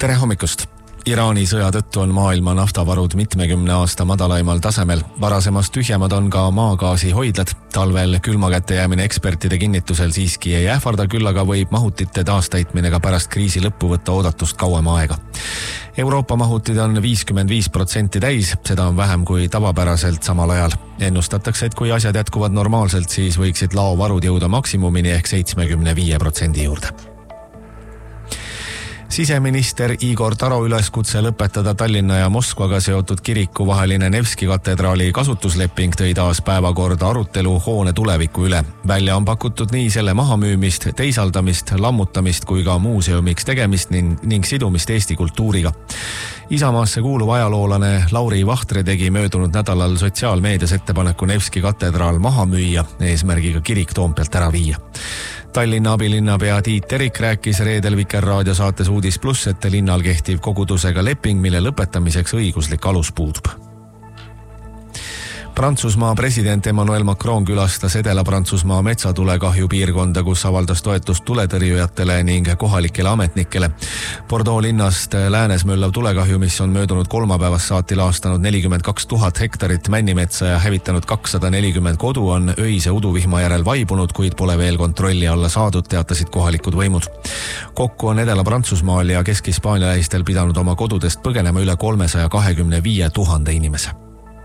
Tere hommikust! Iraani sõja tõttu on maailma naftavarud mitmekümne aasta madalaimal tasemel. Varasemast tühjemad on ka maagaasi hoidlad. Talvel külma kätte jäämine ekspertide kinnitusel siiski ei ähvarda, küll aga võib mahutite taastäitmine ka pärast kriisi lõppu võtta oodatust kauem aega. Euroopa mahutid on 55% täis, seda on vähem kui tavapäraselt samal ajal. Ennustatakse, et kui asjad jätkuvad normaalselt, siis võiksid laovarud jõuda maksimumini ehk 75% juurde. Siseminister Igor Taro üleskutse lõpetada Tallinna ja Moskvaga seotud kiriku vaheline Nevski katedraali kasutusleping tõi taas päevakorda arutelu hoone tuleviku üle. Välja on pakutud nii selle mahamüümist, teisaldamist, lammutamist kui ka muuseumiks tegemist ning sidumist Eesti kultuuriga. Isamaasse kuuluv ajaloolane Lauri Vahtre tegi möödunud nädalal sotsiaalmeedias ettepaneku Nevski katedraal maha müüa, eesmärgiga kirik Toompealt ära viia. Tallinna abilinnapea Tiit Terik rääkis reedel Vikerraadio saates Uudis Plus, et linnal kehtiv kogudusega leping, mille lõpetamiseks õiguslik alus puudub. Prantsusmaa president Emmanuel Macron külastas Edela-Prantsusmaa metsatulekahju piirkonda, kus avaldas toetust tuletõrjujatele ning kohalikele ametnikele. Bordeaux linnast läänes möllav tulekahju, mis on möödunud kolmapäevast saati laastanud 42 000 hektarit männimetsa ja hävitanud 240 kodu, on öise uduvihma järel vaibunud, kuid pole veel kontrolli alla saadud, teatasid kohalikud võimud. Kokku on Edela-Prantsusmaal ja Kesk-Hispaania lähistel pidanud oma kodudest põgenema üle 325 000 inimese.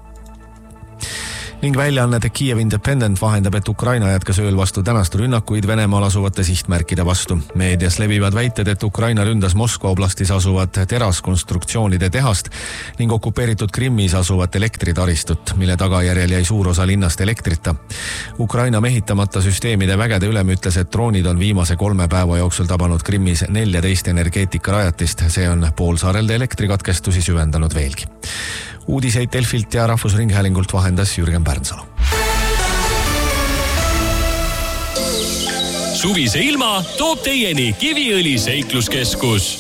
Ning väljaanne The Kiev Independent vahendab, et Ukraina jätkas ööl vastu tänast rünnakuid Venemaal asuvate sihtmärkide vastu. Meedias levivad väited, et Ukraina ründas Moskva oblastis asuvat teraskonstruktsioonide tehast ning okupeeritud Krimmis asuvat elektritaristut, mille tagajärjel jäi suur osa linnast elektrita. Ukraina mehitamata süsteemide vägede ülem ütles, et droonid on viimase 3 päeva jooksul tabanud Krimmis 14 energeetikarajatist. See on poolsaarelde elektrikatkestusi süvendanud veelgi. Uudiseid Delfilt ja Rahvusringhäälingult vahendas Jürgen Pärnsalu. Suvise ilma toob teieni Kiviõli seikluskeskus.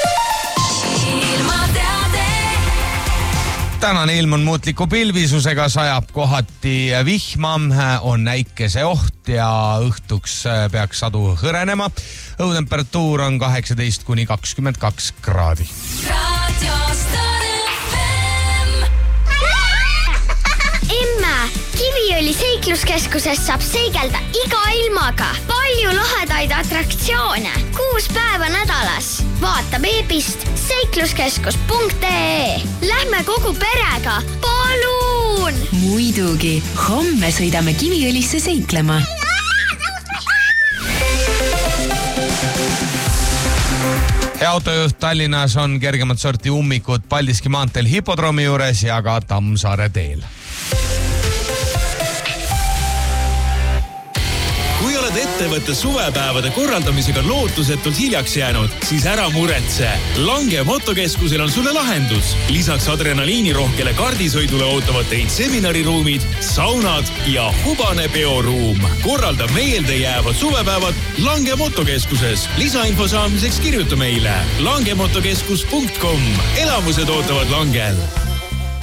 Tänane ilm on muutliku pilvisusega, sajab kohati vihma, on näikeseoht ja õhtuks peaks sadu hõrenema. Õhutemperatuur on 18–22 kraadi. Kiviõli seikluskeskuses saab seigelda iga ilmaga. Palju lahedaid atraktsioone. 6 päeva nädalas. Vaata veebist seikluskeskus.ee. Lähme kogu perega. Palun! Muidugi. Homme sõidame Kiviõlisse seiklema. Autojuht Tallinnas on kergemat sorti ummikud Paldiski maanteel hipodroomi juures ja ka Tammsaare teel. Kui oled ettevõtte suvepäevade korraldamisega lootusetult hiljaks jäänud, siis ära muretse. Lange motokeskusel on sulle lahendus. Lisaks adrenaliinirohkele kardisõidule ootavad teid seminariruumid, saunad ja hubane peoruum. Korralda meeldejäävad suvepäevad Lange motokeskuses. Lisainfo saamiseks kirjuta meile langemotokeskus.com. Elamused ootavad Langel.